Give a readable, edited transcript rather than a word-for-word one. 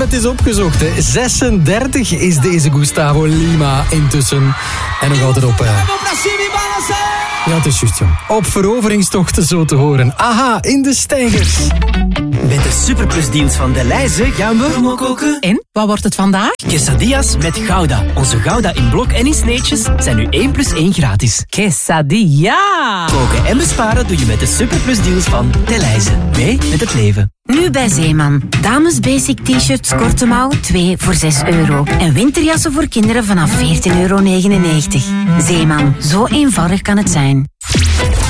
hebben het eens opgezocht. Hè. 36 is deze Gustavo Lima intussen. En nog altijd op... Ja, het is juist, jong. Op veroveringstochten zo te horen. Aha, in de stijgers. Met de superplusdeals van Delhaize gaan we promokoken. En, wat wordt het vandaag? Quesadillas met Gouda. Onze Gouda in blok en in sneetjes zijn nu 1+1 gratis. Quesadilla! Koken en besparen doe je met de superplusdeals van Delhaize. Mee met het leven. Nu bij Zeeman. Dames basic t-shirts korte mouw 2 voor €6. En winterjassen voor kinderen vanaf €14,99. Zeeman, zo eenvoudig kan het zijn.